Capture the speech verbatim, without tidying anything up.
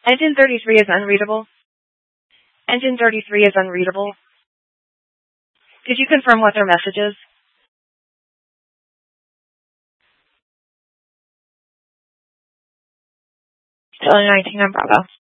Engine thirty-three is unreadable. Engine thirty-three is unreadable. Did you confirm what their message is? Still nineteen on Bravo.